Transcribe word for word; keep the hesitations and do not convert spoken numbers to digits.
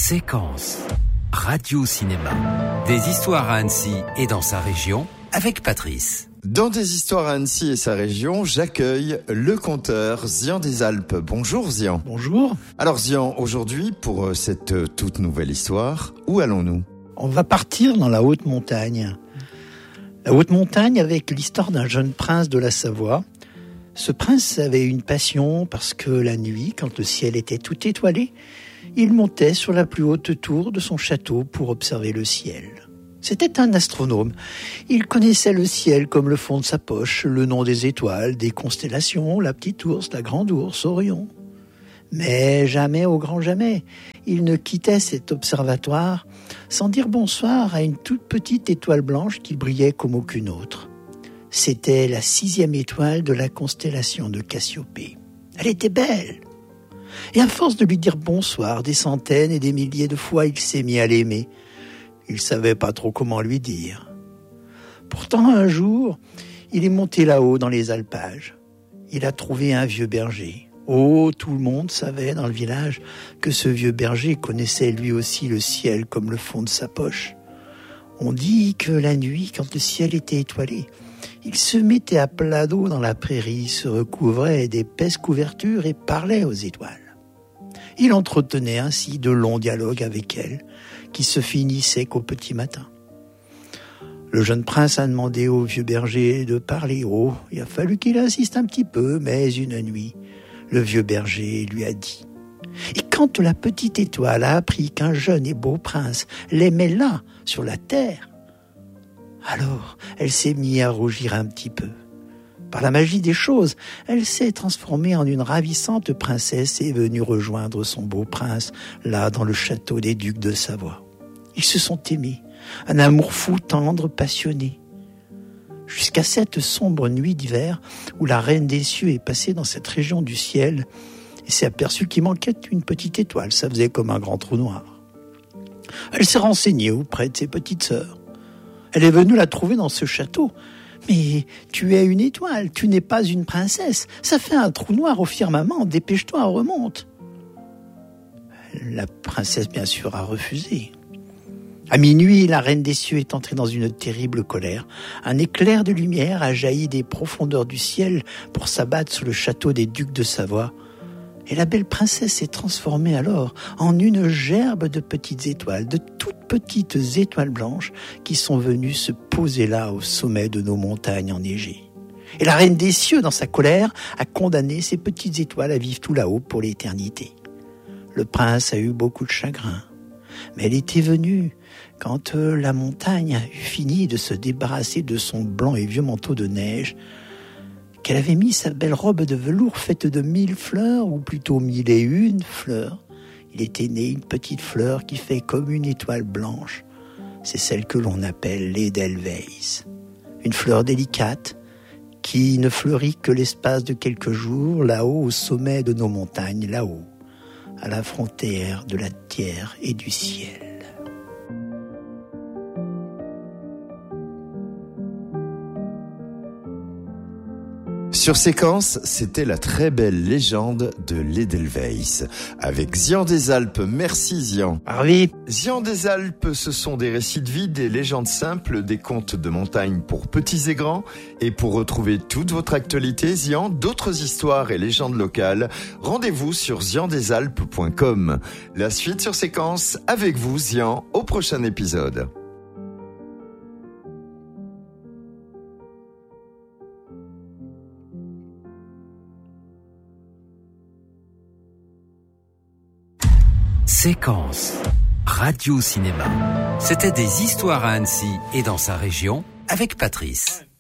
Séquence Radio-Cinéma. Des histoires à Annecy et dans sa région avec Patrice. Dans Des histoires à Annecy et sa région, j'accueille le conteur Zian des Alpes. Bonjour Zian. Bonjour. Alors Zian, aujourd'hui, pour cette toute nouvelle histoire, où allons-nous ? On va partir dans la haute montagne. La haute montagne avec l'histoire d'un jeune prince de la Savoie. Ce prince avait une passion parce que la nuit, quand le ciel était tout étoilé, il montait sur la plus haute tour de son château pour observer le ciel. C'était un astronome. Il connaissait le ciel comme le fond de sa poche, le nom des étoiles, des constellations, la petite ours, la grande ours, Orion. Mais jamais, au grand jamais, il ne quittait cet observatoire sans dire bonsoir à une toute petite étoile blanche qui brillait comme aucune autre. C'était la sixième étoile de la constellation de Cassiopée. Elle était belle. Et à force de lui dire bonsoir des centaines et des milliers de fois, il s'est mis à l'aimer. Il savait pas trop comment lui dire. Pourtant, un jour, il est monté là-haut dans les alpages. Il a trouvé un vieux berger. Oh, tout le monde savait dans le village que ce vieux berger connaissait lui aussi le ciel comme le fond de sa poche. On dit que la nuit, quand le ciel était étoilé, il se mettait à plat dos dans la prairie, se recouvrait d'épaisses couvertures et parlait aux étoiles. Il entretenait ainsi de longs dialogues avec elles, qui se finissaient qu'au petit matin. Le jeune prince a demandé au vieux berger de parler haut. Il a fallu qu'il insiste un petit peu, mais une nuit, le vieux berger lui a dit « Et quand la petite étoile a appris qu'un jeune et beau prince l'aimait là, sur la terre, alors elle s'est mise à rougir un petit peu. Par la magie des choses, elle s'est transformée en une ravissante princesse et est venue rejoindre son beau prince, là dans le château des ducs de Savoie. Ils se sont aimés, un amour fou, tendre, passionné. Jusqu'à cette sombre nuit d'hiver où la reine des cieux est passée dans cette région du ciel et s'est aperçue qu'il manquait une petite étoile, ça faisait comme un grand trou noir. Elle s'est renseignée auprès de ses petites sœurs. Elle est venue la trouver dans ce château. Mais tu es une étoile, tu n'es pas une princesse. Ça fait un trou noir au firmament, dépêche-toi, remonte. La princesse, bien sûr, a refusé. À minuit, la reine des cieux est entrée dans une terrible colère. Un éclair de lumière a jailli des profondeurs du ciel pour s'abattre sur le château des ducs de Savoie. Et la belle princesse s'est transformée alors en une gerbe de petites étoiles, de toutes petites étoiles blanches qui sont venues se poser là au sommet de nos montagnes enneigées. Et la reine des cieux, dans sa colère, a condamné ces petites étoiles à vivre tout là-haut pour l'éternité. Le prince a eu beaucoup de chagrin, mais elle était venue quand euh, la montagne a eu fini de se débarrasser de son blanc et vieux manteau de neige, qu'elle avait mis sa belle robe de velours faite de mille fleurs, ou plutôt mille et une fleurs. Il était né une petite fleur qui fait comme une étoile blanche. C'est celle que l'on appelle l'Edelweiss. Une fleur délicate qui ne fleurit que l'espace de quelques jours, là-haut au sommet de nos montagnes, là-haut, à la frontière de la terre et du ciel. Sur Séquence, c'était la très belle légende de l'Edelweiss. Avec Zian des Alpes, merci Zian. Harvey. Zian des Alpes, ce sont des récits de vie, des légendes simples, des contes de montagne pour petits et grands. Et pour retrouver toute votre actualité, Zian, d'autres histoires et légendes locales, rendez-vous sur zian des alpes point com. La suite sur Séquence, avec vous Zian, au prochain épisode. Séquence Radio-Cinéma. C'était des histoires à Annecy et dans sa région avec Patrice.